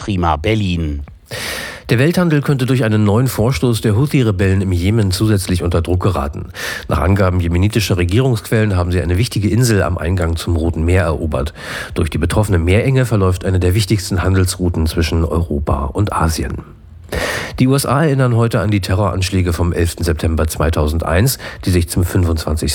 Prima Berlin. Der Welthandel könnte durch einen neuen Vorstoß der Houthi-Rebellen im Jemen zusätzlich unter Druck geraten. Nach Angaben jemenitischer Regierungsquellen haben sie eine wichtige Insel am Eingang zum Roten Meer erobert. Durch die betroffene Meerenge verläuft eine der wichtigsten Handelsrouten zwischen Europa und Asien. Die USA erinnern heute an die Terroranschläge vom 11. September 2001, die sich zum 25.